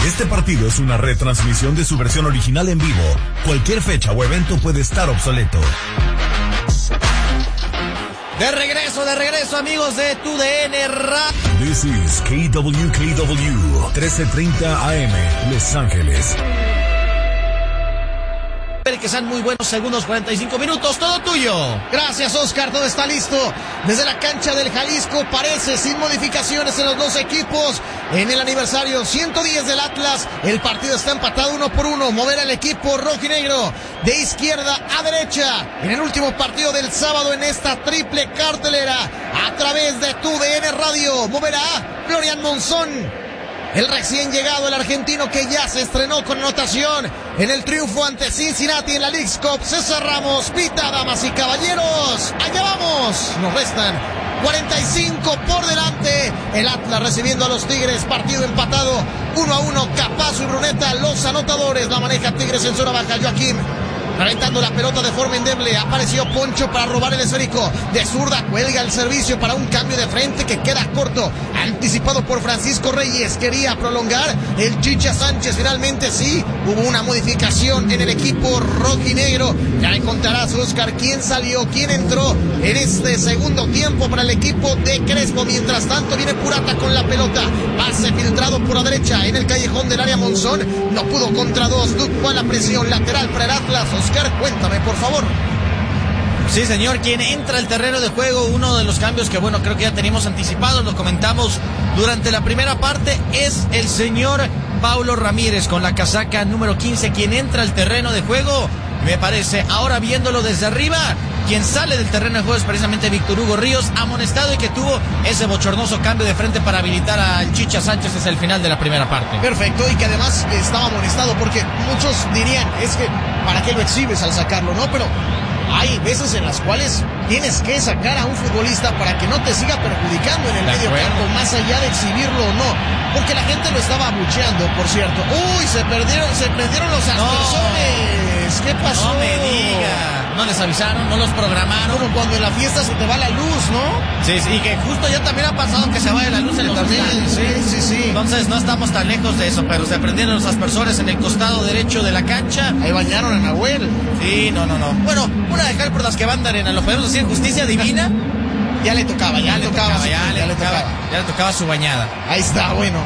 Este partido es una retransmisión de su versión original en vivo. Cualquier fecha o evento puede estar obsoleto. De regreso, amigos de TUDN Radio. This is KWKW, 1330 AM, Los Ángeles. Que sean muy buenos segundos, 45 minutos, todo tuyo. Gracias, Oscar, todo está listo. Desde la cancha del Jalisco, parece sin modificaciones en los dos equipos. En el aniversario 110 del Atlas, el partido está empatado 1-1. Moverá el equipo rojinegro de izquierda a derecha. En el último partido del sábado en esta triple cartelera, a través de TUDN Radio, moverá Florian Monzón. El recién llegado, el argentino que ya se estrenó con anotación en el triunfo ante Cincinnati en la Leagues Cup. César Ramos pita, damas y caballeros. Allá vamos. Nos restan 45 por delante. El Atlas recibiendo a los Tigres. Partido empatado 1-1. Capazo y Bruneta, los anotadores. La maneja Tigres en zona baja. Joaquín reventando la pelota de forma endeble. Apareció Poncho para robar el esférico. De zurda cuelga el servicio para un cambio de frente que queda corto. Anticipado por Francisco Reyes. Quería prolongar el Chicha Sánchez. Finalmente sí, hubo una modificación en el equipo rojinegro. Ya me contarás, Oscar, quién salió, quién entró en este segundo tiempo para el equipo de Crespo. Mientras tanto viene Purata con la pelota. Pase filtrado por la derecha en el callejón del área. Monzón no pudo contra dos. Duke fue a la presión lateral para el Atlas. Oscar, cuéntame, por favor. Sí, señor, quien entra al terreno de juego, uno de los cambios que, bueno, creo que ya teníamos anticipados, lo comentamos durante la primera parte, es el señor Paulo Ramírez con la casaca número 15, quien entra al terreno de juego, me parece. Ahora viéndolo desde arriba, quien sale del terreno de juego es precisamente Víctor Hugo Ríos, amonestado y que tuvo ese bochornoso cambio de frente para habilitar al Chicha Sánchez desde el final de la primera parte. Perfecto, y que además estaba amonestado porque muchos dirían, es que ¿para qué lo exhibes al sacarlo, no? Pero hay veces en las cuales tienes que sacar a un futbolista para que no te siga perjudicando en el medio campo, más allá de exhibirlo o no. Porque la gente lo estaba abucheando, por cierto. ¡Uy! Se prendieron los aspersores. ¿Qué pasó? No me diga. No les avisaron, no los programaron. Como cuando en la fiesta se te va la luz, ¿no? Sí, y que justo ya también ha pasado que se vaya la luz en los estadios. Sí. Entonces no estamos tan lejos de eso, pero se prendieron los aspersores en el costado derecho de la cancha. Ahí bañaron a Nahuel. Sí, no. Bueno, una de cal por las que van a lo podemos decir justicia divina. Ya le tocaba su bañada. Ahí está, bueno.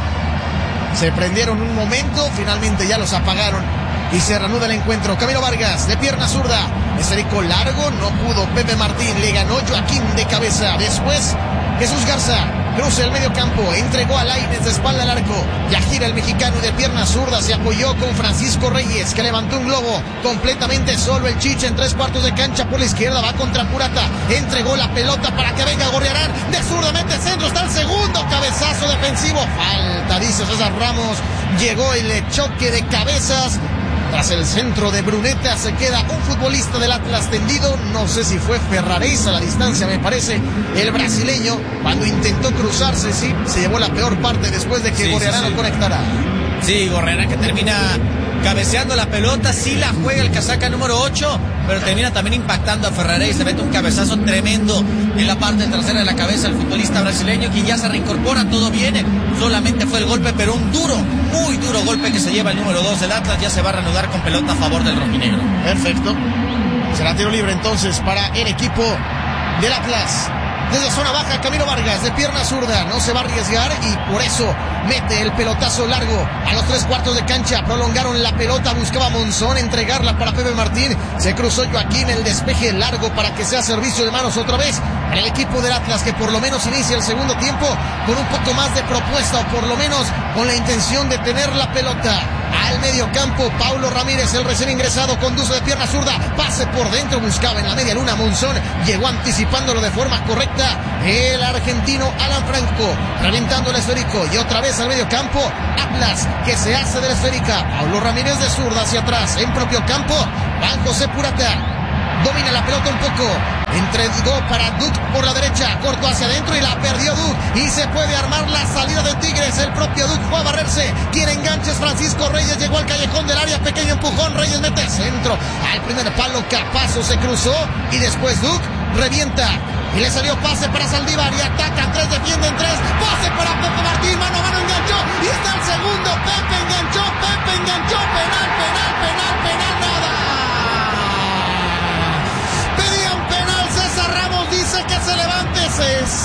Se prendieron un momento, finalmente ya los apagaron y se reanuda el encuentro. Camilo Vargas de pierna zurda, esférico largo, no pudo Pepe Martín, le ganó Joaquín de cabeza. Después Jesús Garza cruza el medio campo, entregó a Lainez de espalda al arco. Ya gira el mexicano de pierna zurda, se apoyó con Francisco Reyes, que levantó un globo completamente solo. El Chicha en 3/4 de cancha por la izquierda, va contra Purata, entregó la pelota para que venga Gorriarán, de zurda mete centro, está el segundo cabezazo defensivo. Falta, dice César Ramos. Llegó el choque de cabezas. Tras el centro de Bruneta se queda un futbolista del Atlas tendido. No sé si fue Ferraréis a la distancia, me parece. El brasileño, cuando intentó cruzarse, sí, se llevó la peor parte después de que Gorriarán no conectara. Sí, Gorriarán que termina cabeceando la pelota, sí la juega el casaca número 8, pero termina también impactando a Ferraréis. Se mete un cabezazo tremendo en la parte trasera de la cabeza el futbolista brasileño, quien ya se reincorpora, todo viene. Solamente fue el golpe, pero un duro, muy duro golpe que se lleva el número 2 del Atlas. Ya se va a reanudar con pelota a favor del rojinegro. Perfecto. Será tiro libre entonces para el equipo del Atlas. Desde zona baja, Camilo Vargas de pierna zurda, no se va a arriesgar y por eso mete el pelotazo largo a los 3/4 de cancha. Prolongaron la pelota, buscaba Monzón entregarla para Pepe Martín. Se cruzó Joaquín, el despeje largo para que sea servicio de manos otra vez para el equipo del Atlas, que por lo menos inicia el segundo tiempo con un poco más de propuesta, o por lo menos con la intención de tener la pelota. Al medio campo, Paulo Ramírez, el recién ingresado, conduce de pierna zurda, pase por dentro, buscaba en la media luna Monzón, llegó anticipándolo de forma correcta el argentino Alan Franco, reventando el esférico, y otra vez al medio campo, Atlas, que se hace de la esférica. Paulo Ramírez de zurda hacia atrás, en propio campo, Juan José Purata domina la pelota un poco, entregó para Duke por la derecha, cortó hacia adentro y la perdió Duke, y se puede armar la salida de Tigres. El propio Duke fue a barrerse, quien engancha es Francisco Reyes, llegó al callejón del área, pequeño empujón, Reyes mete centro al primer palo, Capazo se cruzó y después Duke revienta y le salió pase para Saldívar y atacan 3, defienden 3, pase para Pepe Martín, mano a mano, enganchó y está el segundo. Pepe enganchó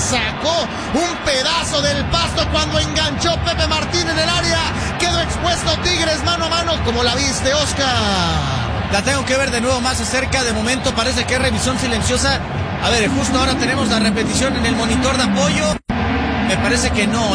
sacó un pedazo del pasto cuando enganchó Pepe Martín en el área. Quedó expuesto Tigres mano a mano. ¿Cómo la viste, Oscar? La tengo que ver de nuevo más de cerca. De momento parece que es revisión silenciosa. A ver, justo ahora tenemos la repetición en el monitor de apoyo. Me parece que no,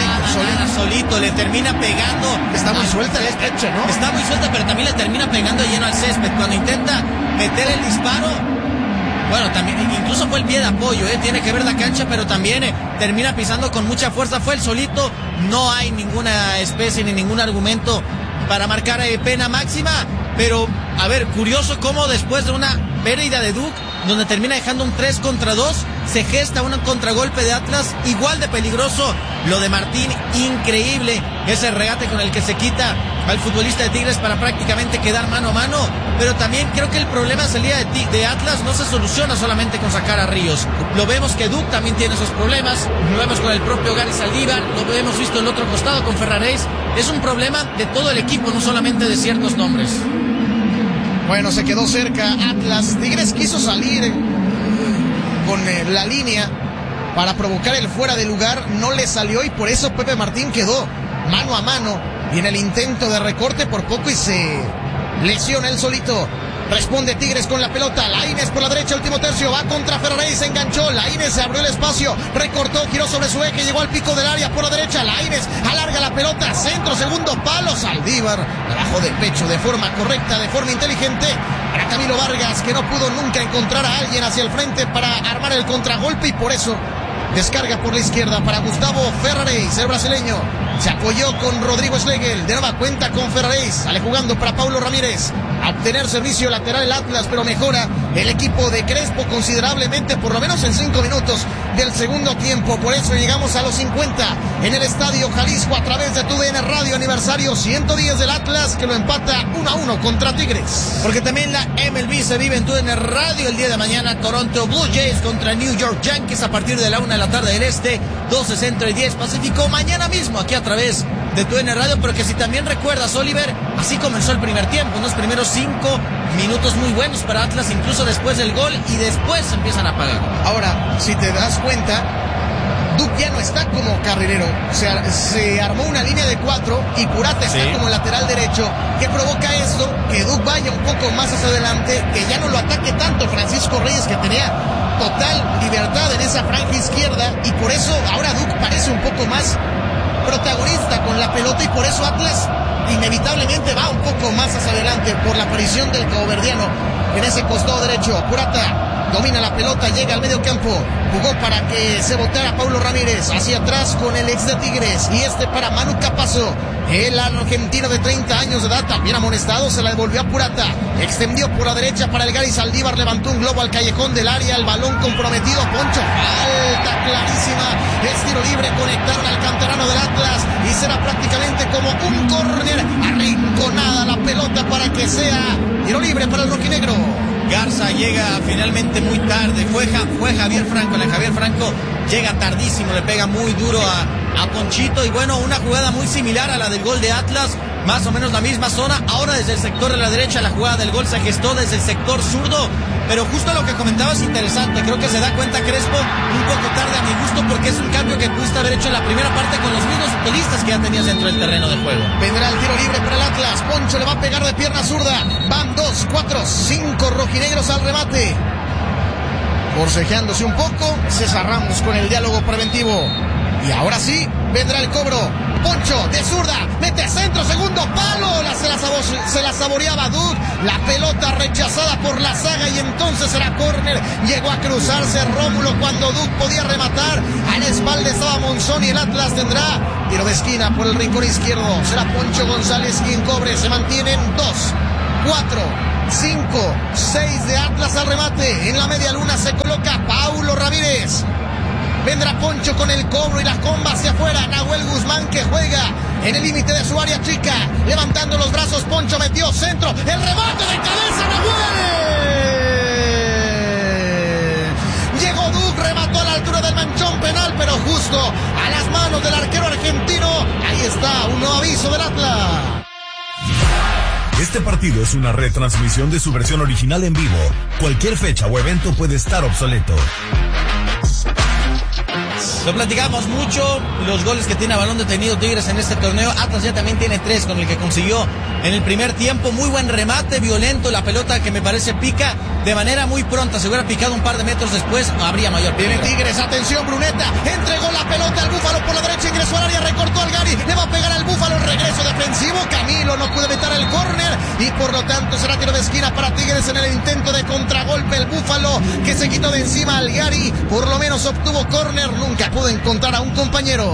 solito le termina pegando. Está muy suelta el césped, ¿no? Está muy suelta, pero también le termina pegando lleno al césped. Cuando intenta meter el disparo, bueno, también incluso fue el pie de apoyo, tiene que ver la cancha, pero también termina pisando con mucha fuerza. Fue el solito, no hay ninguna especie ni ningún argumento para marcar pena máxima. Pero, a ver, curioso cómo después de una pérdida de Duke, donde termina dejando un 3 contra 2, se gesta un contragolpe de Atlas, igual de peligroso. Lo de Martín, increíble, ese regate con el que se quita al futbolista de Tigres para prácticamente quedar mano a mano. Pero también creo que el problema de Atlas no se soluciona solamente con sacar a Ríos. Lo vemos que Duke también tiene esos problemas, lo vemos con el propio Gary Saldívar, lo hemos visto el otro costado con Ferraréis. Es un problema de todo el equipo, no solamente de ciertos nombres. Bueno, se quedó cerca Atlas. Tigres quiso salir con la línea para provocar el fuera de lugar, no le salió y por eso Pepe Martín quedó mano a mano y en el intento de recorte por poco y se lesiona él solito. Responde Tigres con la pelota. Laínez por la derecha, último tercio. Va contra Ferraréis, se enganchó. Laínez se abrió el espacio. Recortó, giró sobre su eje. Llegó al pico del área por la derecha. Laínez alarga la pelota. Centro, segundo palo. Saldívar abajo de pecho de forma correcta, de forma inteligente. Para Camilo Vargas, que no pudo nunca encontrar a alguien hacia el frente para armar el contragolpe y por eso descarga por la izquierda para Gustavo Ferraréis, el brasileño. Se apoyó con Rodrigo Schlegel. De nueva cuenta con Ferraréis. Sale jugando para Paulo Ramírez. A obtener servicio lateral el Atlas, pero mejora el equipo de Crespo considerablemente, por lo menos en 5 minutos del segundo tiempo. Por eso llegamos a los 50 en el Estadio Jalisco a través de TUDN Radio, aniversario 110 del Atlas, que lo empata 1-1 contra Tigres. Porque también la MLB se vive en TUDN Radio el día de mañana. Toronto Blue Jays contra New York Yankees a partir de la 1 de la tarde del Este, 12 Centro y 10 Pacífico. Mañana mismo aquí a través de TUDN Radio, pero que si también recuerdas, Oliver, así comenzó el primer tiempo, unos primeros 5 minutos muy buenos para Atlas, incluso después del gol, y después se empiezan a apagar. Ahora, si te das cuenta, Duke ya no está como carrilero, se armó una línea de 4 y Purata está como lateral derecho, que provoca esto, que Duke vaya un poco más hacia adelante, que ya no lo ataque tanto Francisco Reyes, que tenía total libertad en esa franja izquierda, y por eso ahora Duke parece un poco más protagonista con la pelota y por eso Atlas inevitablemente va un poco más hacia adelante por la aparición del caboverdiano en ese costado derecho. Purata domina la pelota, llega al medio campo, jugó para que se botara Paulo Ramírez hacia atrás con el ex de Tigres y para Manu Capazo, el argentino de 30 años de edad, también amonestado, se la devolvió a Purata, extendió por la derecha para el Gary Saldívar, levantó un globo al callejón del área, el balón comprometido, Poncho, falta clarísima, es tiro libre, conectaron al canterano del Atlas y será prácticamente como un córner, arrinconada la pelota para que sea tiro libre para el rojinegro. Garza llega finalmente muy tarde, fue Javier Franco, Javier Franco llega tardísimo, le pega muy duro a Ponchito y bueno, una jugada muy similar a la del gol de Atlas, más o menos la misma zona, ahora desde el sector de la derecha la jugada del gol se gestó desde el sector zurdo, pero justo lo que comentabas interesante, creo que se da cuenta Crespo un poco tarde a mi gusto porque es un cambio que pudiste haber hecho en la primera parte con los mismos futbolistas que ya tenías dentro del terreno de juego. Vendrá el tiro libre para el Atlas, Poncho le va a pegar de pierna zurda, van 2, 4, 5 rojinegros al remate. Forcejeándose un poco, César Ramos con el diálogo preventivo. Y ahora sí, vendrá el cobro. Poncho de zurda, mete centro, segundo palo. Se la saboreaba Duke. La pelota rechazada por la zaga y entonces será córner. Llegó a cruzarse Rómulo cuando Duke podía rematar. A la espalda estaba Monzón y el Atlas tendrá tiro de esquina por el rincón izquierdo. Será Poncho González quien cobre. Se mantienen 2, 4, 5, 6 de Atlas al remate. En la media luna se coloca Paulo Ramírez. Vendrá Poncho con el cobro y la comba hacia afuera. Nahuel Guzmán que juega en el límite de su área chica. Levantando los brazos, Poncho metió centro. El remate de cabeza, Nahuel. Llegó Duke, remató a la altura del manchón penal, pero justo a las manos del arquero argentino. Ahí está, un nuevo aviso del Atlas. Este partido es una retransmisión de su versión original en vivo. Cualquier fecha o evento puede estar obsoleto. Lo platicamos mucho, los goles que tiene a balón detenido Tigres en este torneo. Atlas ya también tiene 3 con el que consiguió en el primer tiempo. Muy buen remate, violento, la pelota que me parece pica de manera muy pronta. Se hubiera picado un par de metros después, habría mayor peligro. Viene Tigres, atención, Bruneta, entregó la pelota al Búfalo por la derecha, ingresó al área, recortó al Gary, le va a pegar al Búfalo, regreso defensivo, Camilo no pudo evitar el córner y por lo tanto será tiro de esquina para Tigres en el intento de contragolpe. El Búfalo que se quitó de encima al Gary, por lo menos obtuvo córner, nunca pudo encontrar a un compañero.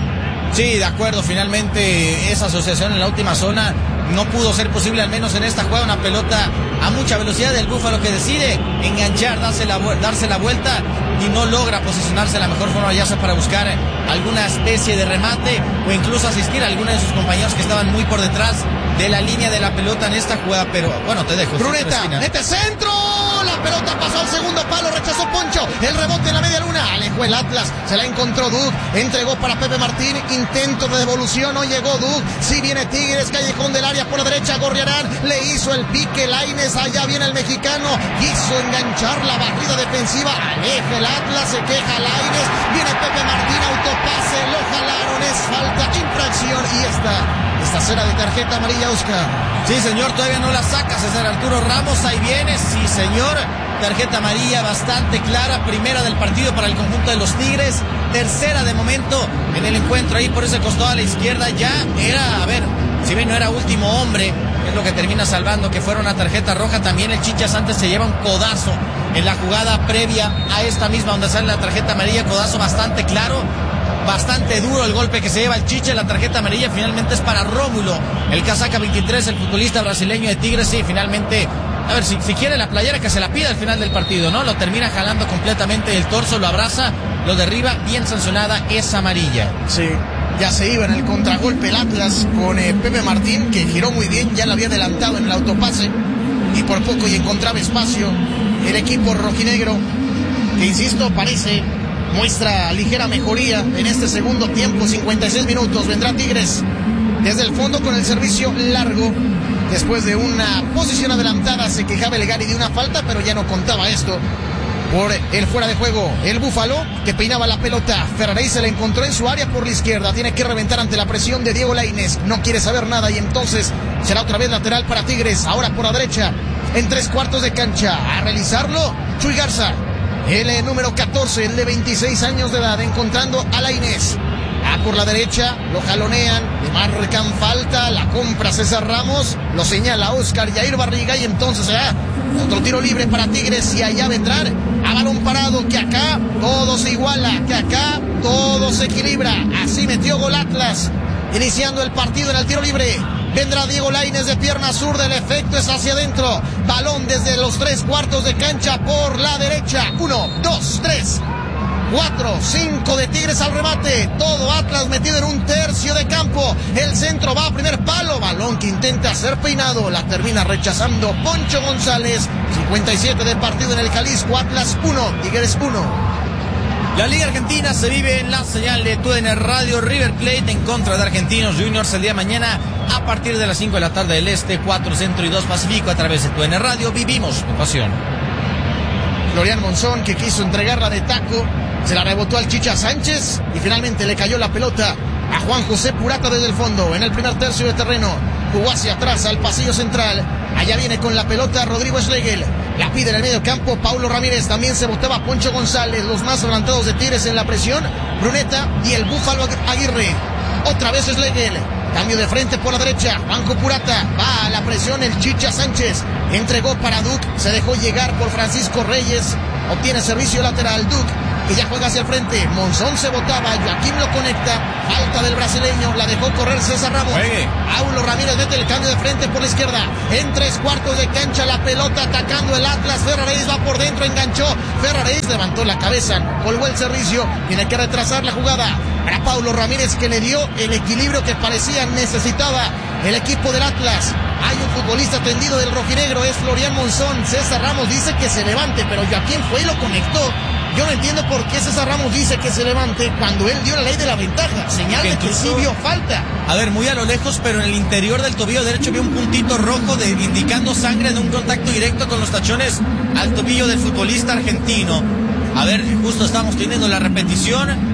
Sí, de acuerdo, finalmente esa asociación en la última zona no pudo ser posible, al menos en esta jugada. Una pelota a mucha velocidad del Búfalo que decide enganchar, darse la vuelta y no logra posicionarse de la mejor forma, ya sea para buscar alguna especie de remate o incluso asistir a alguno de sus compañeros que estaban muy por detrás de la línea de la pelota en esta jugada. Pero bueno, te dejo. Bruneta, mete centro, la pelota pasó al segundo palo, rechazó Poncho, el rebote en la media luna, alejó el Atlas, se la encontró Duc, entregó para Pepe Martín, intento de devolución, no llegó Duc, si viene Tigres, callejón del área por la derecha, Gorriarán, le hizo el pique, Lainez, allá viene el mexicano, quiso enganchar la barrida defensiva, aleja el Atlas, se queja Lainez, viene Pepe Martín, autopase, lo jalaron, es falta, infracción y esta cera de tarjeta amarilla, Oscar. Sí, señor, todavía no la saca César Arturo Ramos, ahí viene, sí, señor, tarjeta amarilla bastante clara, primera del partido para el conjunto de los Tigres, tercera de momento en el encuentro, ahí por ese costado a la izquierda, ya era, a ver, si bien no era último hombre, es lo que termina salvando, que fuera una tarjeta roja. También el Chicha Sánchez se lleva un codazo en la jugada previa a esta misma donde sale la tarjeta amarilla, codazo bastante claro, bastante duro el golpe que se lleva el Chicha. La tarjeta amarilla finalmente es para Rómulo, el casaca 23, el futbolista brasileño de Tigres. Sí, finalmente, a ver, si quiere la playera que se la pida al final del partido, ¿no? Lo termina jalando completamente el torso, lo abraza, lo derriba, bien sancionada, es amarilla. Sí, ya se iba en el contragolpe el Atlas con Pepe Martín, que giró muy bien, ya lo había adelantado en el autopase y por poco y encontraba espacio el equipo rojinegro, que insisto, muestra ligera mejoría en este segundo tiempo. 56 minutos, vendrá Tigres desde el fondo con el servicio largo. Después de una posición adelantada se quejaba el Gary de una falta, pero ya no contaba esto por el fuera de juego. El Búfalo que peinaba la pelota, Ferrarey se la encontró en su área por la izquierda, tiene que reventar ante la presión de Diego Lainez, no quiere saber nada y entonces será otra vez lateral para Tigres, ahora por la derecha, en 3/4 de cancha, a realizarlo Chuy Garza, el número 14, el de 26 años de edad, encontrando a Lainez. Por la derecha, lo jalonean, le marcan falta, la compra César Ramos, lo señala Oscar Yair Barriga y entonces será otro tiro libre para Tigres y allá vendrán a balón parado, que acá todo se iguala, que acá todo se equilibra. Así metió gol Atlas, iniciando el partido en el tiro libre. Vendrá Diego Lainez de pierna zurda, el efecto es hacia adentro, balón desde los 3/4 de cancha por la derecha, 1, 2, 3... 4, 5 de Tigres al remate, todo Atlas metido en un tercio de campo, el centro va a primer palo, balón que intenta ser peinado, la termina rechazando Poncho González. 57 de partido en el Jalisco, Atlas 1, Tigres 1. La Liga Argentina se vive en la señal de TUDN Radio. River Plate en contra de Argentinos Juniors el día de mañana a partir de las 5 de la tarde del Este, 4 Centro y 2 Pacífico a través de TUDN Radio. Vivimos tu pasión. Florian Monzón, que quiso entregarla de taco, se la rebotó al Chicha Sánchez y finalmente le cayó la pelota a Juan José Purata desde el fondo. En el primer tercio de terreno jugó hacia atrás al pasillo central. Allá viene con la pelota Rodrigo Schlegel, la pide en el medio campo Paulo Ramírez, también se botaba Poncho González, los más adelantados de Tigres en la presión, Bruneta y el Búfalo Aguirre. Otra vez Schlegel, cambio de frente por la derecha, Juanjo Purata, va a la presión el Chicha Sánchez, entregó para Duc, se dejó llegar por Francisco Reyes, obtiene servicio lateral Duc, que ya juega hacia el frente, Monzón se botaba, Joaquín lo conecta, falta del brasileño, la dejó correr César Ramos. Paulo Ramírez mete el cambio de frente por la izquierda, en 3/4 de cancha la pelota atacando el Atlas, Ferraréis va por dentro, enganchó, Ferraréis levantó la cabeza, colgó el servicio, tiene que retrasar la jugada para Paulo Ramírez, que le dio el equilibrio que parecía necesitaba el equipo del Atlas. Hay un futbolista tendido del rojinegro, es Florian Monzón. César Ramos dice que se levante, pero Joaquín fue y lo conectó. Yo no entiendo por qué César Ramos dice que se levante cuando él dio la ley de la ventaja. Señal de que sí vio falta. A ver, muy a lo lejos, pero en el interior del tobillo derecho vio un puntito rojo indicando sangre de un contacto directo con los tachones al tobillo del futbolista argentino. A ver, justo estamos teniendo la repetición.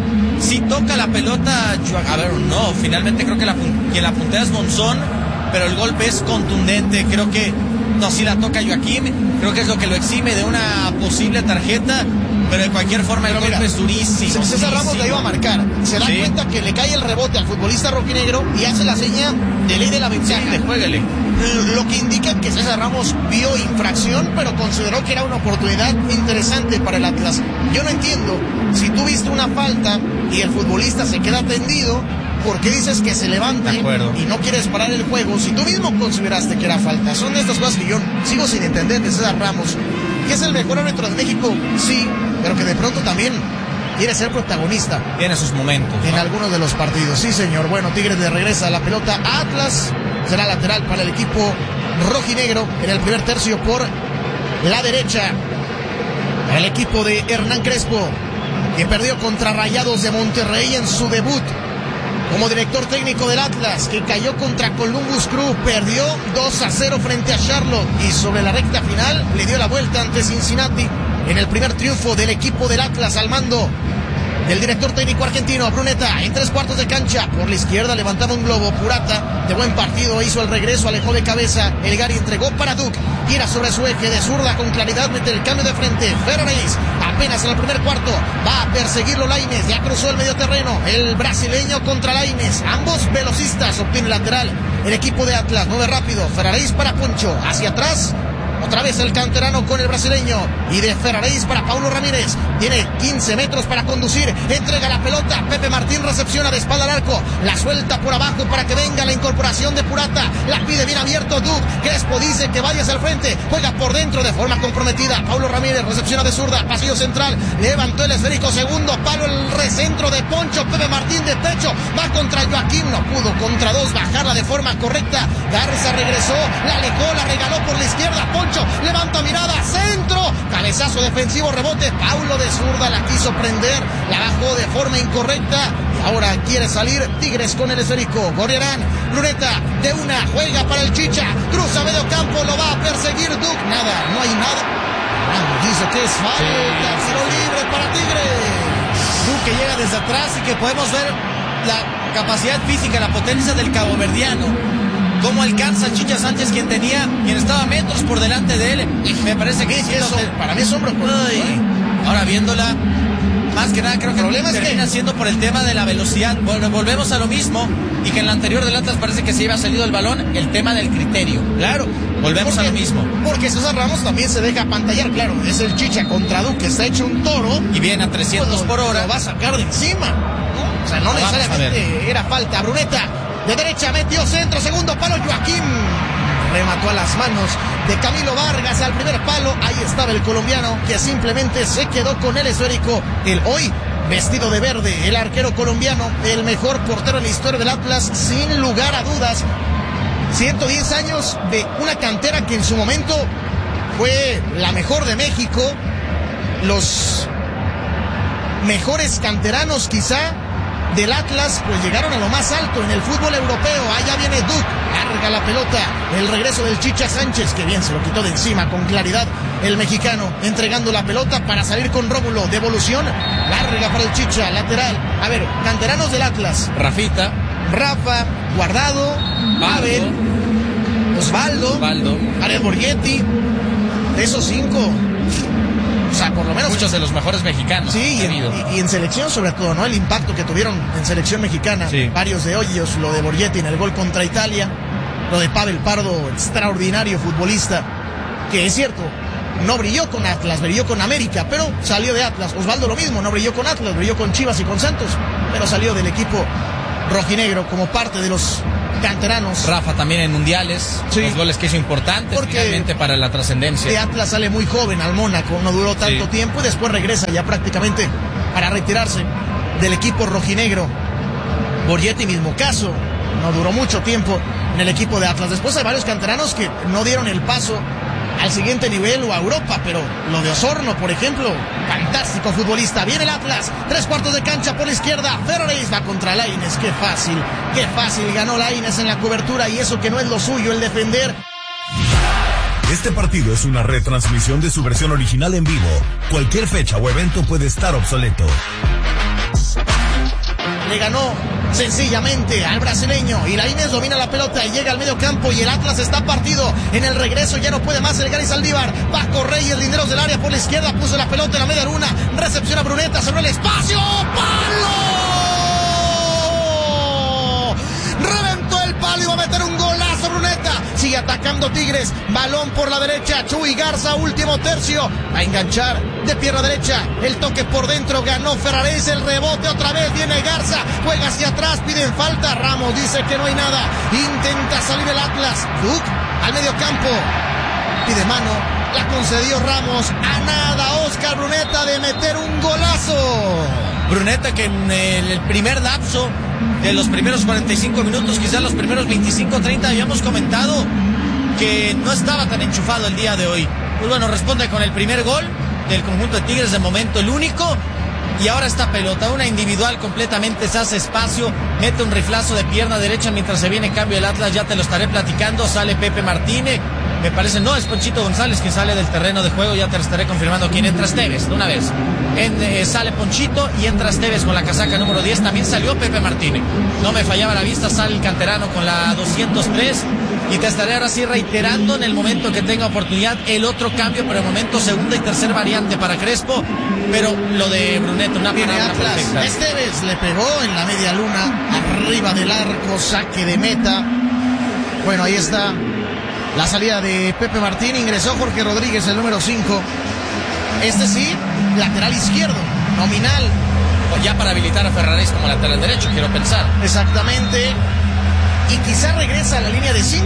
Si toca la pelota, a ver, no, finalmente creo que quien la puntea es Monzón, pero el golpe es contundente. Creo que no, si la toca Joaquim, creo que es lo que lo exime de una posible tarjeta, pero de cualquier forma el golpe es durísimo. César Ramos la iba a marcar, se da cuenta que le cae el rebote al futbolista rojinegro y hace la seña de ley de la ventaja. Sí, juégale. Lo que indica que César Ramos vio infracción, pero consideró que era una oportunidad interesante para el Atlas. Yo no entiendo, si tú viste una falta y el futbolista se queda tendido, ¿por qué dices que se levante y no quieres parar el juego si tú mismo consideraste que era falta? Son de estas cosas que yo sigo sin entender de César Ramos, que es el mejor árbitro de México, sí, pero que de pronto también quiere ser protagonista. Tiene sus momentos, ¿no? En algunos de los partidos, sí señor. Bueno, Tigres le regresa la pelota a Atlas, será lateral para el equipo rojinegro en el primer tercio por la derecha. El equipo de Hernán Crespo, que perdió contra Rayados de Monterrey en su debut como director técnico del Atlas, que cayó contra Columbus Crew, perdió 2-0 frente a Charlotte y sobre la recta final le dio la vuelta ante Cincinnati en el primer triunfo del equipo del Atlas al mando del director técnico argentino Bruneta. En 3/4 de cancha, por la izquierda levantaba un globo Purata, de buen partido, hizo el regreso, alejó de cabeza, el Gary entregó para Duke, gira sobre su eje de zurda con claridad, mete el cambio de frente, Ferraris, apenas en el primer cuarto, va a perseguirlo Lainez, ya cruzó el medio terreno, el brasileño contra Lainez, ambos velocistas, obtiene lateral, el equipo de Atlas, mueve rápido, Ferraris para Poncho, hacia atrás, otra vez el canterano con el brasileño y de Ferraris para Paulo Ramírez. Tiene 15 metros para conducir. Entrega la pelota. Pepe Martín recepciona de espalda al arco. La suelta por abajo para que venga la incorporación de Purata. La pide bien abierto Duke. Crespo dice que vaya hacia el frente. Juega por dentro de forma comprometida. Paulo Ramírez recepciona de zurda. Pasillo central. Levantó el esférico. Segundo palo. El recentro de Poncho. Pepe Martín de pecho. Va contra Joaquim. No pudo contra dos bajarla de forma correcta. Garza regresó. La alejó. La regaló por la izquierda. Poncho levanta mirada, centro, cabezazo defensivo, rebote, Paulo de zurda la quiso prender, la bajó de forma incorrecta y ahora quiere salir Tigres con el esférico. Gorriarán, Bruneta de una, juega para el Chicha, cruza medio campo, lo va a perseguir Duke, nada, no hay nada. Dice que es falta, tiro libre para Tigres. Duke que llega desde atrás y que podemos ver la capacidad física, la potencia del caboverdiano. Cómo alcanza Chicha Sánchez, quien estaba metros por delante de él. Me parece que eso, para mí es hombro. Ahora viéndola, más que nada creo que el problema termina siendo por el tema de la velocidad. Volvemos a lo mismo, y que en la anterior del Atlas parece que se iba salido el balón, el tema del criterio. Claro, volvemos a lo mismo. Porque César Ramos también se deja pantallar, claro, es el Chicha contra Duque, está hecho un toro. Y viene a 300 por hora. Lo va a sacar de encima, ¿no? O sea, no necesariamente era falta. Bruneta de derecha metió centro, segundo palo, Joaquim remató a las manos de Camilo Vargas al primer palo. Ahí estaba el colombiano que simplemente se quedó con el esférico. El hoy vestido de verde, el arquero colombiano, el mejor portero en la historia del Atlas, sin lugar a dudas. 110 años de una cantera que en su momento fue la mejor de México. Los mejores canteranos quizá del Atlas pues llegaron a lo más alto en el fútbol europeo. Allá viene Duke, larga la pelota, el regreso del Chicha Sánchez, que bien se lo quitó de encima con claridad el mexicano, entregando la pelota para salir con Rómulo, devolución larga para el Chicha, lateral. A ver, canteranos del Atlas: Rafa, Guardado, Pavel, Osvaldo, Ariel Borghetti. De esos 5, o sea, por lo menos muchos de los mejores mexicanos. Sí, y en selección sobre todo, ¿no? El impacto que tuvieron en selección mexicana. Sí. Varios de ellos, lo de Borghetti en el gol contra Italia, lo de Pavel Pardo, extraordinario futbolista, que es cierto, no brilló con Atlas, brilló con América, pero salió de Atlas. Osvaldo lo mismo, no brilló con Atlas, brilló con Chivas y con Santos, pero salió del equipo rojinegro como parte de los canteranos. Rafa también en mundiales, sí. Los goles que hizo importantes finalmente para la trascendencia. De Atlas sale muy joven al Mónaco, no duró tanto tiempo y después regresa ya prácticamente para retirarse del equipo rojinegro. Borghetti mismo caso, no duró mucho tiempo en el equipo de Atlas. Después hay varios canteranos que no dieron el paso al siguiente nivel o a Europa, pero lo de Osorno, por ejemplo, fantástico futbolista. Viene el Atlas, 3/4 de cancha por la izquierda, Ferraris va contra Lainez. Qué fácil ganó Lainez en la cobertura, y eso que no es lo suyo, el defender. Este partido es una retransmisión de su versión original en vivo. Cualquier fecha o evento puede estar obsoleto. Le ganó sencillamente al brasileño. Y Lainez domina la pelota y llega al medio campo y el Atlas está partido. En el regreso ya no puede más el Gary Saldívar. Paco Reyes, linderos del área por la izquierda, puso la pelota en la media luna. Recepción a Bruneta, cerró el espacio. ¡Palo! Reventó el palo y va a meter un golazo Bruneta. Sigue atacando Tigres. Balón por la derecha. Chuy Garza, último tercio. A enganchar de pierna derecha. El toque por dentro. Ganó Ferraréis. El rebote otra vez. Viene Garza. Juega hacia atrás. Piden falta. Ramos dice que no hay nada. Intenta salir el Atlas. Duke al medio campo. Pide mano. La concedió Ramos. A nada Oscar Bruneta de meter un golazo. Bruneta que en el primer lapso de los primeros 45 minutos, quizás los primeros 25-30, habíamos comentado que no estaba tan enchufado el día de hoy. Pues bueno, responde con el primer gol del conjunto de Tigres, de momento el único. Y ahora esta pelota, una individual completamente, se hace espacio, mete un riflazo de pierna derecha mientras se viene cambio el Atlas, ya te lo estaré platicando. Sale Pepe Martínez, me parece, no, es Ponchito González quien sale del terreno de juego, ya te lo estaré confirmando quién entra. Esteves, de una vez. Sale Ponchito y entra Esteves con la casaca número 10, también salió Pepe Martínez. No me fallaba la vista, sale el canterano con la 203. Y te estaré ahora sí reiterando en el momento que tenga oportunidad el otro cambio, pero de momento segunda y tercera variante para Crespo. Pero lo de Bruneta, una palabra perfecta. Esteves le pegó en la media luna, arriba del arco, saque de meta. Bueno, ahí está la salida de Pepe Martín. Ingresó Jorge Rodríguez, el número 5. Este sí, lateral izquierdo, nominal. O ya para habilitar a Ferraréis como lateral derecho, quiero pensar. Exactamente. Y quizá regresa a la línea de 5.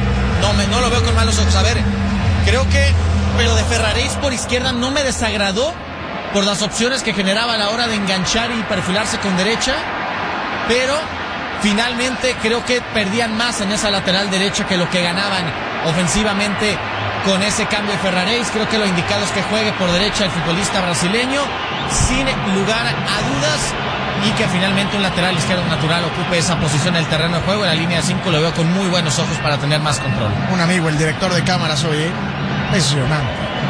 No lo veo con malos ojos. A ver, creo que lo de Ferraréis por izquierda no me desagradó por las opciones que generaba a la hora de enganchar y perfilarse con derecha, pero finalmente creo que perdían más en esa lateral derecha que lo que ganaban ofensivamente con ese cambio de Ferraréis. Creo que lo indicado es que juegue por derecha el futbolista brasileño, sin lugar a dudas, y que finalmente un lateral izquierdo natural ocupe esa posición en el terreno de juego. En la línea de 5 lo veo con muy buenos ojos para tener más control. Un amigo, el director de cámaras hoy, impresionante.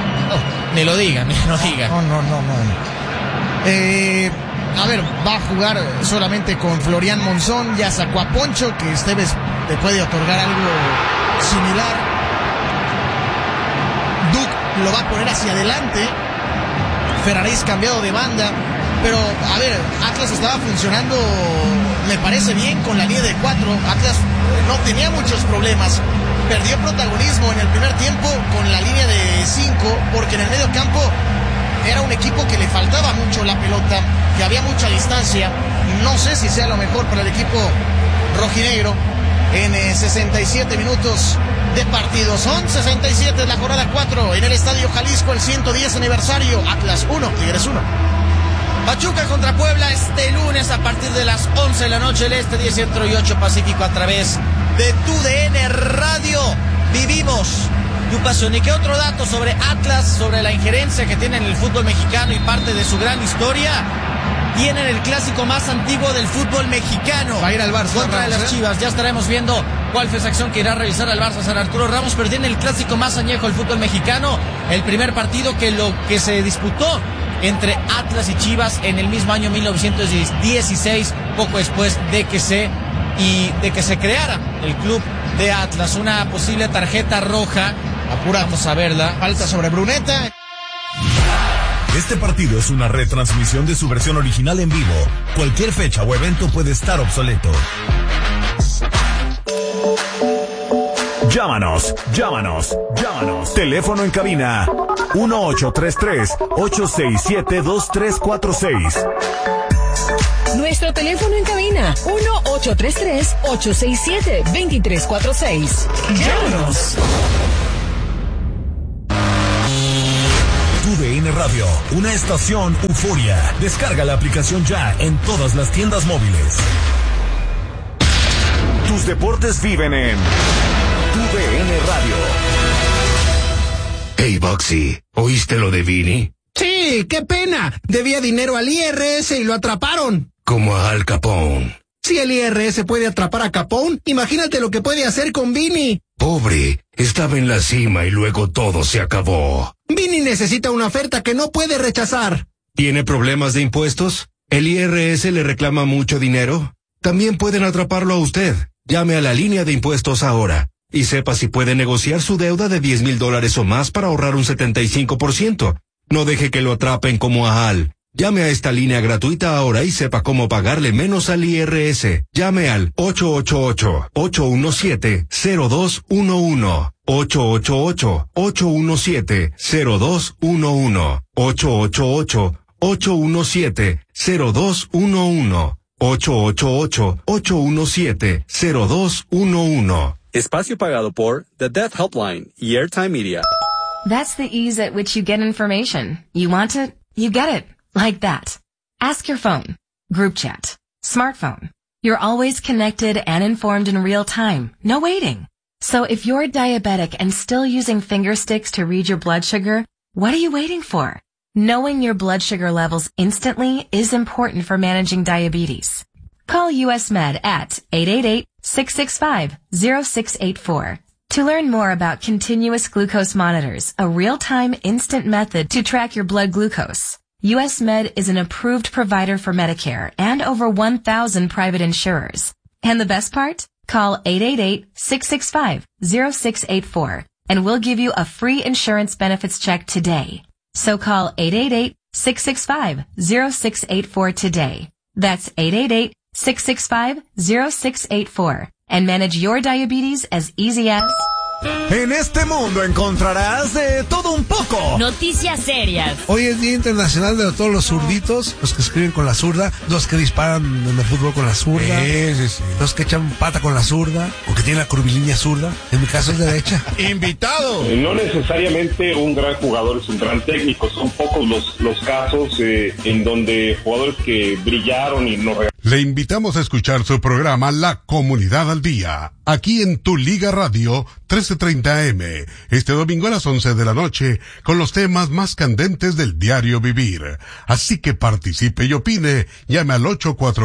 Ni lo diga. No. A ver, va a jugar solamente con Florian Monzón. Ya sacó a Poncho, que Esteves te puede otorgar algo similar. Duke lo va a poner hacia adelante. Ferraréis cambiado de banda. Pero, a ver, Atlas estaba funcionando, me parece bien, con la línea de 4. Atlas no tenía muchos problemas. Perdió protagonismo en el primer tiempo con la línea de 5, porque en el medio campo era un equipo que le faltaba mucho la pelota, que había mucha distancia. No sé si sea lo mejor para el equipo rojinegro en 67 minutos de partido. Son 67 de la jornada 4 en el Estadio Jalisco, el 110 aniversario. Atlas 1, Tigres 1. Pachuca contra Puebla este lunes a partir de las 11 de la noche, el este, 10 centro y 8 pacífico, a través de TUDN Radio. Vivimos tu pasión. ¿Y qué otro dato sobre Atlas, sobre la injerencia que tiene en el fútbol mexicano y parte de su gran historia? Tienen el clásico más antiguo del fútbol mexicano. Va a ir al Barça contra las Chivas. Ya estaremos viendo cuál fue esa acción que irá a realizar al Barça San Arturo Ramos, pero tiene el clásico más añejo del fútbol mexicano. El primer partido que se disputó entre Atlas y Chivas en el mismo año 1916, poco después de que se creara el club de Atlas. Una posible tarjeta roja. Vamos a verla. Falta sobre Bruneta. Este partido es una retransmisión de su versión original en vivo. Cualquier fecha o evento puede estar obsoleto. Llámanos. Teléfono en cabina 1833-867-2346. Nuestro teléfono en cabina 1833-867-2346. Llámanos. TUDN Radio, una estación euforia. Descarga la aplicación ya en todas las tiendas móviles. Tus deportes viven en TUDN Radio. Hey, Boxy, ¿oíste lo de Vini? Sí, qué pena. Debía dinero al IRS y lo atraparon. Como a Al Capone. Si el IRS puede atrapar a Capone, imagínate lo que puede hacer con Vini. Pobre, estaba en la cima y luego todo se acabó. Vini necesita una oferta que no puede rechazar. ¿Tiene problemas de impuestos? ¿El IRS le reclama mucho dinero? También pueden atraparlo a usted. Llame a la línea de impuestos ahora y sepa si puede negociar su deuda de $10,000 o más para ahorrar un 75%. No deje que lo atrapen como a Al. Llame a esta línea gratuita ahora y sepa cómo pagarle menos al IRS. Llame al 888-817-0211. 888-817-0211. 888-817-0211. 888-817-0211. Espacio pagado por The Death Helpline y Airtime Media. That's the ease at which you get information. You want it, you get it. Like that. Ask your phone. Group chat. Smartphone. You're always connected and informed in real time. No waiting. So if you're diabetic and still using finger sticks to read your blood sugar, what are you waiting for? Knowing your blood sugar levels instantly is important for managing diabetes. Call US Med at 888-665-0684 to learn more about continuous glucose monitors, a real-time instant method to track your blood glucose. US Med is an approved provider for Medicare and over 1,000 private insurers. And the best part? Call 888-665-0684 and we'll give you a free insurance benefits check today. So call 888-665-0684 today. That's 888-665-0684 and manage your diabetes as easy as... En este mundo encontrarás de todo un poco. Noticias serias. Hoy es Día Internacional de todos los zurditos, los que escriben con la zurda, los que disparan en el fútbol con la zurda, los que echan pata con la zurda, o que tienen la curvilínea zurda. En mi caso es derecha. Invitado. No necesariamente un gran jugador es un gran técnico, son pocos los casos en donde jugadores que brillaron y no... Le invitamos a escuchar su programa La Comunidad al Día, aquí en Tu Liga Radio 1330 AM, este domingo a las 11 de la noche, con los temas más candentes del diario vivir. Así que participe y opine, llame al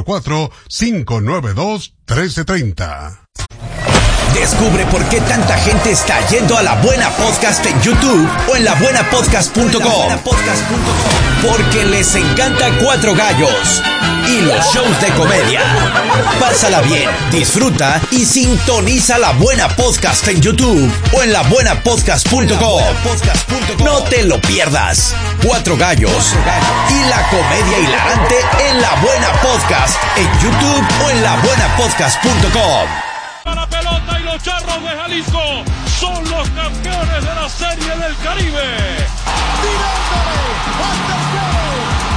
844-592-1330. Descubre por qué tanta gente está yendo a La Buena Podcast en YouTube o en labuenapodcast.com. Porque les encanta Cuatro Gallos y los shows de comedia. Pásala bien, disfruta y sintoniza La Buena Podcast en YouTube o en labuenapodcast.com. No te lo pierdas. Cuatro Gallos y la comedia hilarante en La Buena Podcast en YouTube o en labuenapodcast.com. La pelota y los Charros de Jalisco son los campeones de la Serie del Caribe. Tirándole al tercero.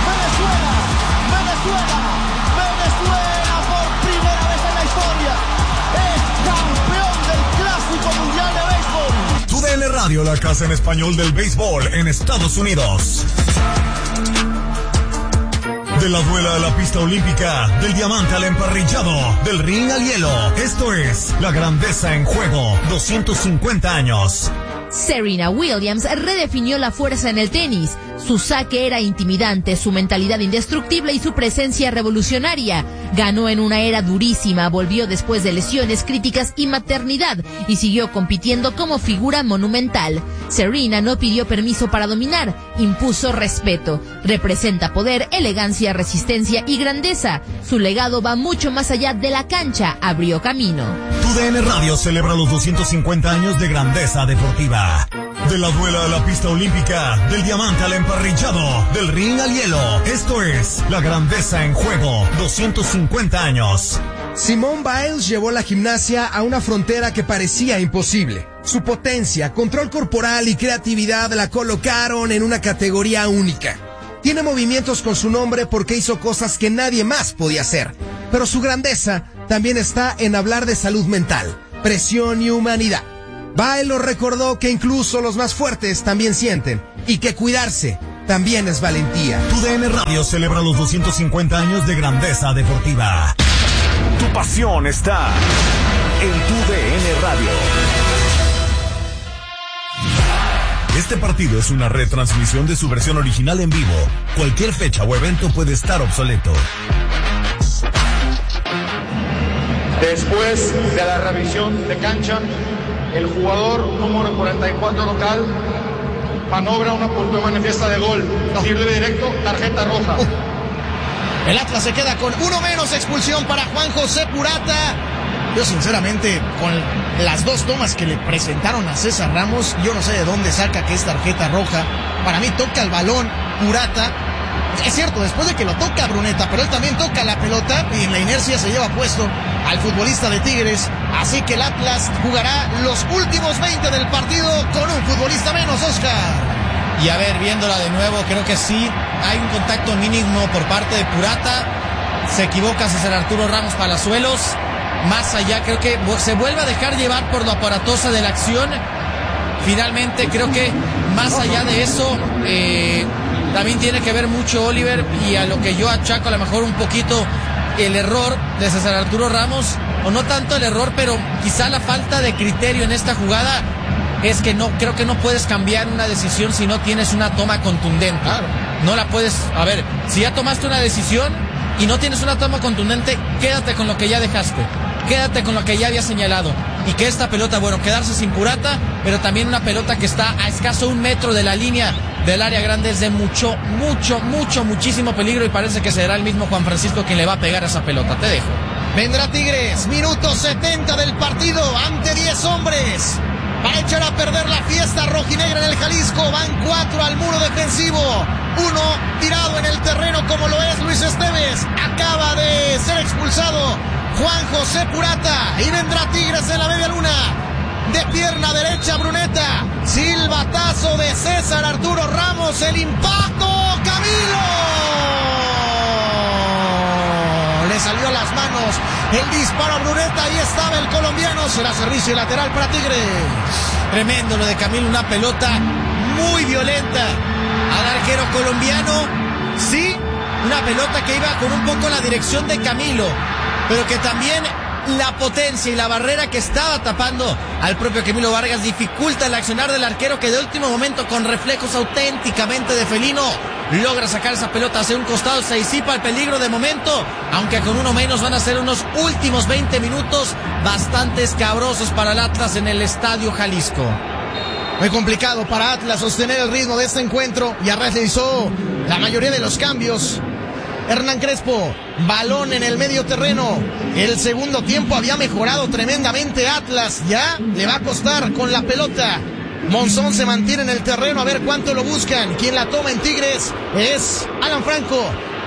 Venezuela por primera vez en la historia es campeón del Clásico Mundial de Béisbol. TUDN Radio, la casa en español del béisbol en Estados Unidos. De la duela a la pista olímpica, del diamante al emparrillado, del ring al hielo. Esto es La Grandeza en Juego, 250 años. Serena Williams redefinió la fuerza en el tenis. Su saque era intimidante, su mentalidad indestructible y su presencia revolucionaria. Ganó en una era durísima, volvió después de lesiones críticas y maternidad y siguió compitiendo como figura monumental. Serena no pidió permiso para dominar, impuso respeto. Representa poder, elegancia, resistencia y grandeza. Su legado va mucho más allá de la cancha, abrió camino. TUDN Radio celebra los 250 años de grandeza deportiva. De la duela a la pista olímpica, del diamante al emparrillado, del ring al hielo. Esto es La Grandeza en Juego, 250 años. Simone Biles llevó la gimnasia a una frontera que parecía imposible. Su potencia, control corporal y creatividad la colocaron en una categoría única. Tiene movimientos con su nombre porque hizo cosas que nadie más podía hacer. Pero su grandeza también está en hablar de salud mental, presión y humanidad. Biles lo recordó que incluso los más fuertes también sienten y que cuidarse también es valentía. TUDN Radio celebra los 250 años de grandeza deportiva. Tu pasión está en TUDN Radio. Este partido es una retransmisión de su versión original en vivo. Cualquier fecha o evento puede estar obsoleto. Después de la revisión de cancha, el jugador número 44 local maniobra una postura manifiesta de gol. Tiro directo, tarjeta roja. El Atlas se queda con uno menos, expulsión para Juan José Purata. Yo sinceramente, con las dos tomas que le presentaron a César Ramos, yo no sé de dónde saca que es tarjeta roja. Para mí toca el balón Purata. Es cierto, después de que lo toca Bruneta, pero él también toca la pelota y en la inercia se lleva puesto al futbolista de Tigres. Así que el Atlas jugará los últimos 20 del partido con un futbolista menos, Oscar. Y a ver, viéndola de nuevo, creo que sí hay un contacto mínimo por parte de Purata. Se equivoca César Arturo Ramos Palazuelos. Más allá, creo que se vuelve a dejar llevar por lo aparatosa de la acción. Finalmente, creo que más allá de eso, también tiene que ver mucho Oliver, y a lo que yo achaco a lo mejor un poquito el error de César Arturo Ramos, o no tanto el error, pero quizá la falta de criterio en esta jugada. Es que no, creo que no puedes cambiar una decisión si no tienes una toma contundente. Claro. No la puedes, a ver, si ya tomaste una decisión y no tienes una toma contundente, quédate con lo que ya dejaste, quédate con lo que ya había señalado. Y que esta pelota, bueno, quedarse sin Purata, pero también una pelota que está a escaso 1 metro de la línea del área grande es de muchísimo peligro, y parece que será el mismo Juan Francisco quien le va a pegar a esa pelota. Te dejo. Vendrá Tigres, minuto 70 del partido, ante 10 hombres. Para echar a perder la fiesta rojinegra en el Jalisco. Van 4 al muro defensivo. 1 tirado en el terreno como lo es Luis Esteves. Acaba de ser expulsado Juan José Purata. Y vendrá Tigres en la media luna. De pierna derecha Bruneta. Silbatazo de César Arturo Ramos. El impacto. Camilo. Le salió a las manos el disparo a Bruneta. Ahí estaba el colombiano. Será servicio lateral para Tigres. Tremendo lo de Camilo, una pelota muy violenta al arquero colombiano. Sí, una pelota que iba con un poco la dirección de Camilo, pero que también la potencia y la barrera que estaba tapando al propio Camilo Vargas dificulta el accionar del arquero, que de último momento, con reflejos auténticamente de felino, logra sacar esa pelota hacia un costado. Se disipa el peligro de momento, aunque con uno menos van a ser unos últimos 20 minutos bastante escabrosos para el Atlas en el Estadio Jalisco. Muy complicado para Atlas sostener el ritmo de este encuentro. Ya realizó la mayoría de los cambios Hernán Crespo. Balón en el medio terreno. El segundo tiempo había mejorado tremendamente Atlas. Ya le va a costar con la pelota. Monzón se mantiene en el terreno, a ver cuánto lo buscan. Quien la toma en Tigres es Alan Franco.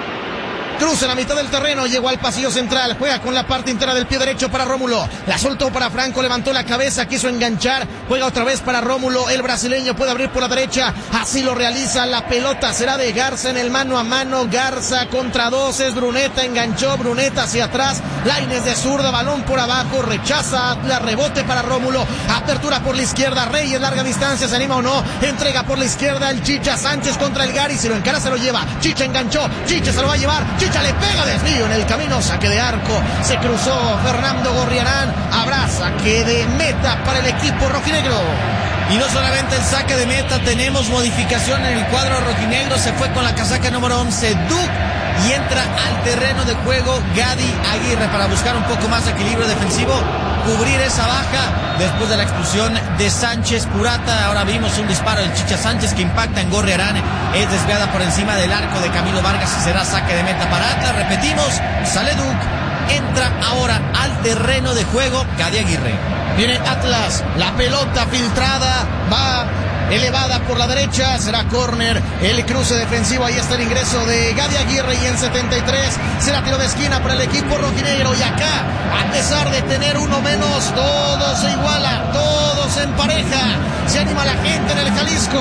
Cruza la mitad del terreno, llegó al pasillo central, juega con la parte interna del pie derecho para Rómulo. La soltó para Franco, levantó la cabeza, quiso enganchar, juega otra vez para Rómulo. El brasileño puede abrir por la derecha, así lo realiza. La pelota será de Garza en el mano a mano. Garza contra 2, es Bruneta, enganchó Bruneta hacia atrás. Lainez de zurda, balón por abajo, rechaza la rebote para Rómulo. Apertura por la izquierda, Reyes, larga distancia, se anima o no. Entrega por la izquierda el Chicha Sánchez contra el Gary, si lo encara se lo lleva. Chicha enganchó, Chicha se lo va a llevar. Chicha le pega, desvío en el camino, saque de arco. Se cruzó Fernando Gorriarán. Habrá saque de meta para el equipo rojinegro. Y no solamente el saque de meta, tenemos modificación en el cuadro rojinegro. Se fue con la casaca número 11 Duke y entra al terreno de juego Gadi Aguirre para buscar un poco más de equilibrio defensivo, cubrir esa baja después de la expulsión de Sánchez Purata. Ahora vimos un disparo del Chicha Sánchez que impacta en Gorriarán, es desviada por encima del arco de Camilo Vargas y será saque de meta para Atlas. Repetimos, sale Duke, entra ahora al terreno de juego Gadi Aguirre. Viene Atlas, la pelota filtrada, va elevada por la derecha, será córner, el cruce defensivo, ahí está el ingreso de Gadi Aguirre y en 73 será tiro de esquina para el equipo rojinegro. Y acá, a pesar de tener uno menos, todo se iguala, todo se empareja, se anima la gente en el Jalisco.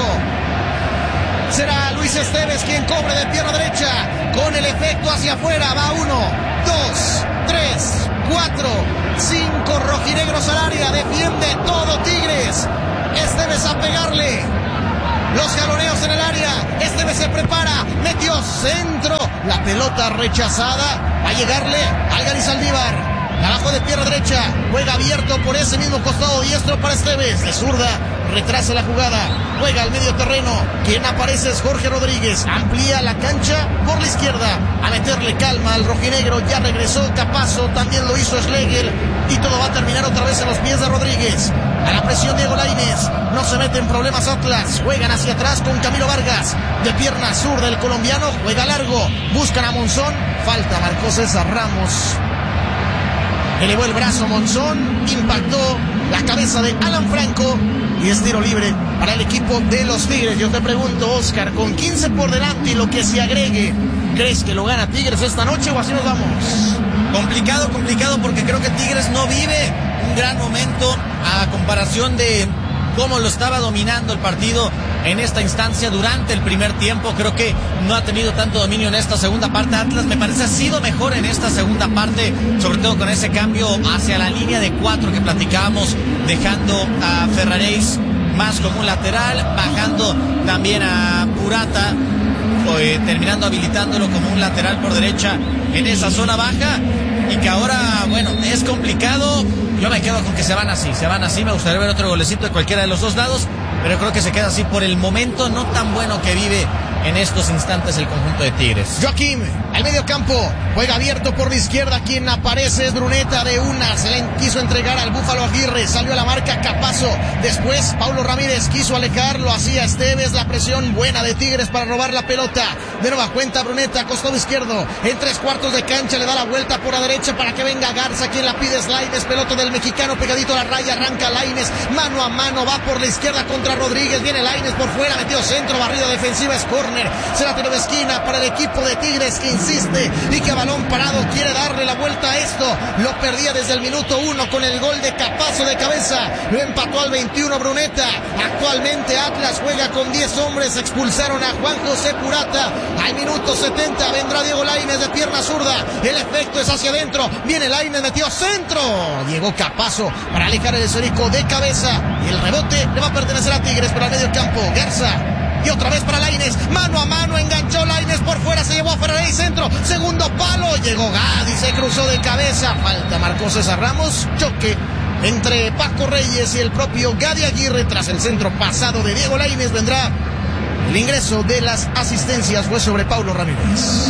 Será Luis Esteves quien cobre de pierna derecha, con el efecto hacia afuera, va 1, 2, 3, 4, 5 rojinegros al área, defiende todo Tigres. Esteves a pegarle, los jaloneos en el área, Esteves se prepara, metió centro, la pelota rechazada, a llegarle al Gary Saldívar. abajo de pierna derecha, juega abierto por ese mismo costado diestro para Esteves, de zurda, retrasa la jugada, juega al medio terreno, quien aparece es Jorge Rodríguez, amplía la cancha por la izquierda, a meterle calma al rojinegro, ya regresó Capazo, también lo hizo Schlegel, y todo va a terminar otra vez en los pies de Rodríguez. A la presión Diego Lainez, no se mete en problemas Atlas, juegan hacia atrás con Camilo Vargas, de pierna zurda el colombiano, juega largo, buscan a Monzón, falta marcó César Ramos, elevó el brazo Monzón, impactó la cabeza de Alan Franco y es tiro libre para el equipo de los Tigres. Yo te pregunto, Oscar, con 15 por delante y lo que se agregue, ¿crees que lo gana Tigres esta noche o así nos vamos? Complicado porque creo que Tigres no vive un gran momento a comparación de cómo lo estaba dominando el partido en esta instancia durante el primer tiempo. Creo que no ha tenido tanto dominio en esta segunda parte. Atlas me parece ha sido mejor en esta segunda parte, sobre todo con ese cambio hacia la línea de 4 que platicábamos, dejando a Ferraréis más como un lateral, bajando también a Purata, terminando habilitándolo como un lateral por derecha en esa zona baja, y que ahora, bueno, es complicado. Yo me quedo con que se van así, me gustaría ver otro golecito de cualquiera de los dos lados, pero creo que se queda así por el momento no tan bueno que vive en estos instantes el conjunto de Tigres. Joaquín, al medio campo, juega abierto por la izquierda, quien aparece es Bruneta de una, se le quiso entregar al Búfalo Aguirre, salió a la marca Capazo, después Paulo Ramírez quiso alejarlo, hacía Esteves, la presión buena de Tigres para robar la pelota, de nueva cuenta Bruneta, costado izquierdo, en 3/4 de cancha, le da la vuelta por la derecha para que venga Garza, quien la pide es Lainez, pelota del mexicano pegadito a la raya, arranca Lainez, mano a mano, va por la izquierda contra Rodríguez, viene Lainez por fuera, metió centro, barrida defensiva, es córner, será tiro de esquina para el equipo de Tigres que insiste y que a balón parado quiere darle la vuelta a esto, lo perdía desde el minuto 1 con el gol de Capazo de cabeza, lo empató al 21 Bruneta. Actualmente Atlas juega con 10 hombres, expulsaron a Juan José Purata al minuto 70, vendrá Diego Lainez de pierna zurda, el efecto es hacia adentro, viene Lainez, metió centro, llegó Capazo para alejar el esférico de cabeza y el rebote le va a pertenecer a Tigres para el medio campo, Garza. Y otra vez para Lainez, mano a mano, enganchó Lainez por fuera, se llevó a Ferrari centro, segundo palo, llegó Gadi, se cruzó de cabeza, falta marcó César Ramos, choque entre Paco Reyes y el propio Gadi Aguirre tras el centro pasado de Diego Lainez, vendrá el ingreso de las asistencias, fue sobre Paulo Ramírez.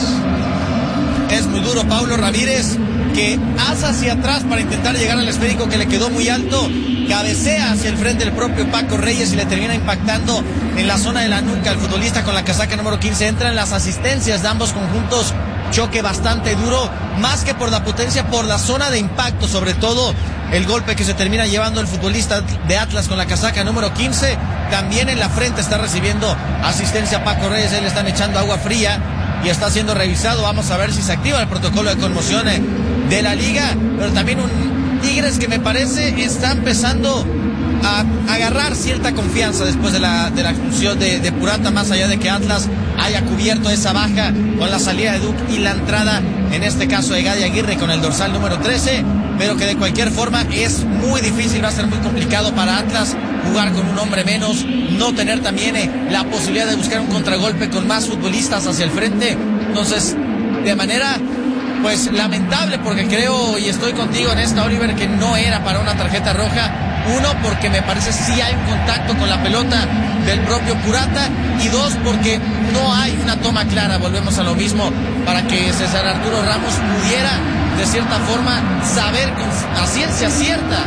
Es muy duro Paulo Ramírez, que asa hacia atrás para intentar llegar al esférico que le quedó muy alto, cabecea hacia el frente el propio Paco Reyes y le termina impactando en la zona de la nuca al futbolista con la casaca número 15. Entran las asistencias de ambos conjuntos, choque bastante duro, más que por la potencia, por la zona de impacto, sobre todo el golpe que se termina llevando el futbolista de Atlas con la casaca número 15, también en la frente está recibiendo asistencia Paco Reyes, ahí le están echando agua fría y está siendo revisado, vamos a ver si se activa el protocolo de conmoción de la liga, pero también un Tigres que me parece está empezando a agarrar cierta confianza después de la expulsión de Purata, más allá de que Atlas haya cubierto esa baja con la salida de Duke y la entrada, en este caso de Gadi Aguirre con el dorsal número 13, pero que de cualquier forma es muy difícil, va a ser muy complicado para Atlas jugar con un hombre menos, no tener también la posibilidad de buscar un contragolpe con más futbolistas hacia el frente. Entonces, de manera pues lamentable, porque creo y estoy contigo en esta, Oliver, que no era para una tarjeta roja. Uno, porque me parece sí hay un contacto con la pelota del propio Purata, y dos, porque no hay una toma clara, volvemos a lo mismo, para que César Arturo Ramos pudiera de cierta forma saber a ciencia cierta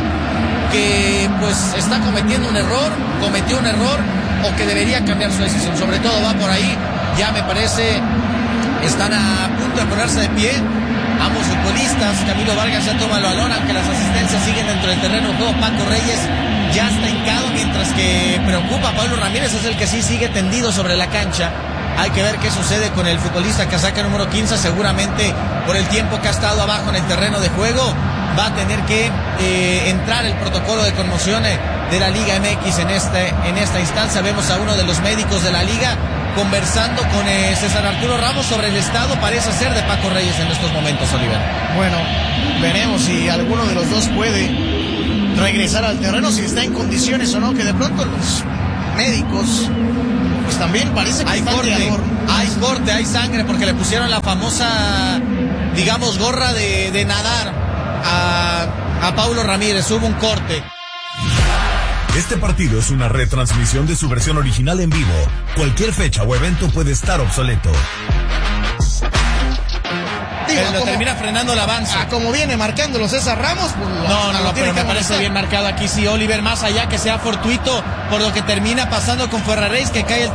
que pues está cometiendo un error, cometió un error, o que debería cambiar su decisión. Sobre todo va por ahí, ya me parece están a punto de ponerse de pie ambos futbolistas. Camilo Vargas ya toma el balón, aunque las asistencias siguen dentro del terreno de juego. Paco Reyes ya está hincado, mientras que preocupa a Pablo Ramírez, es el que sí sigue tendido sobre la cancha. Hay que ver qué sucede con el futbolista casaca número 15, seguramente por el tiempo que ha estado abajo en el terreno de juego va a tener que entrar el protocolo de conmoción de la Liga MX en esta instancia. Vemos a uno de los médicos de la liga conversando con César Arturo Ramos sobre el estado, parece ser, de Paco Reyes en estos momentos, Oliver. Bueno, veremos si alguno de los dos puede regresar al terreno, si está en condiciones o no, que de pronto los médicos pues también parece que hay corte, hay sangre, porque le pusieron la famosa, digamos, gorra de nadar a Paulo Ramírez. Hubo un corte. Este partido es una retransmisión de su versión original en vivo. Cualquier fecha o evento puede estar obsoleto. Pero lo termina frenando el avance. Como viene marcándolo César Ramos, pues no, pero me parece bien marcado aquí. Sí, Oliver, más allá que sea fortuito por lo que termina pasando con Ferraréis, que cae el